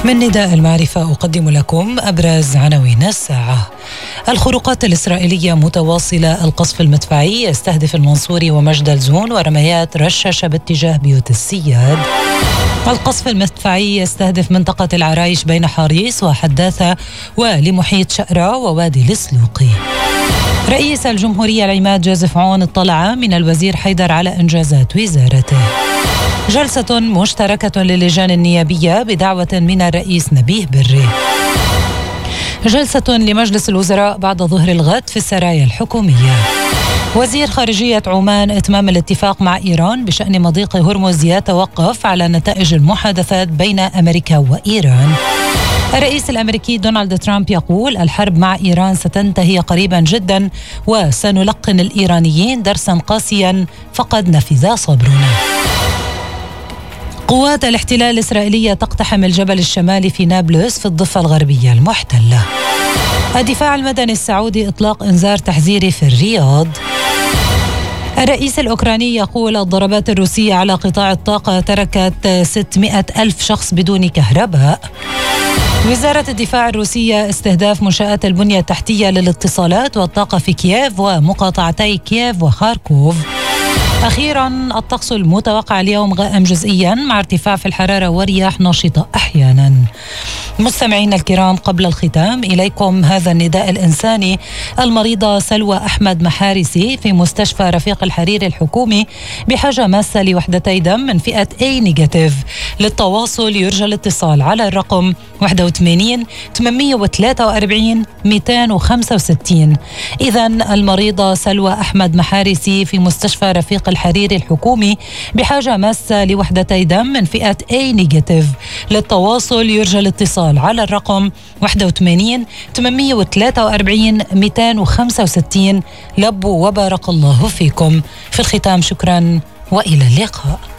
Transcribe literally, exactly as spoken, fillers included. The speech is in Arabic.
من نداء المعرفة أقدم لكم أبرز عناوين الساعة. الخروقات الإسرائيلية متواصلة، القصف المدفعي يستهدف المنصوري ومجدل زون ورميات رشاشة باتجاه بيوت السياد. القصف المدفعي يستهدف منطقة العرايش بين حاريس وحداثة ولمحيط شقرة ووادي السلوقي. رئيس الجمهورية العماد جوزيف عون اطلع من الوزير حيدر على إنجازات وزارته. جلسة مشتركة للجان النيابية بدعوة من الرئيس نبيه بري. جلسة لمجلس الوزراء بعد ظهر الغد في السرايا الحكومية. وزير خارجية عمان إتمام الاتفاق مع إيران بشأن مضيق هرمز يتوقف على نتائج المحادثات بين أمريكا وإيران. الرئيس الأمريكي دونالد ترامب يقول الحرب مع إيران ستنتهي قريبا جدا وسنلقن الإيرانيين درسا قاسيا فقد نفذ صبرنا. قوات الاحتلال الإسرائيلية تقتحم الجبل الشمالي في نابلس في الضفة الغربية المحتلة. الدفاع المدني السعودي إطلاق إنذار تحذيري في الرياض. الرئيس الأوكراني يقول الضربات الروسية على قطاع الطاقة تركت ستمائة ألف شخص بدون كهرباء. وزارة الدفاع الروسية استهداف منشآت البنية التحتية للاتصالات والطاقة في كييف ومقاطعتي كييف وخاركوف. أخيرا الطقس المتوقع اليوم غائم جزئيا مع ارتفاع في الحرارة ورياح نشطة أحيانا. مستمعينا الكرام، قبل الختام إليكم هذا النداء الإنساني. المريضة سلوى أحمد محارسي في مستشفى رفيق الحريري الحكومي بحاجة ماسة لوحدتي دم من فئة A نيجاتيف. للتواصل يرجى الاتصال على الرقم واحد وثمانين ثمانمائة وثلاثة وأربعين مئتين وخمسة وستين. إذن المريضة سلوى أحمد محارسي في مستشفى رفيق الحريري الحكومي بحاجة ماسة لوحدتي دم من فئة A نيجاتيف. للتواصل يرجى الاتصال على الرقم واحد وثمانين ثمانمائة وثلاثة وأربعين مئتين وخمسة وستين. لبوا وبارك الله فيكم. في الختام شكرا وإلى اللقاء.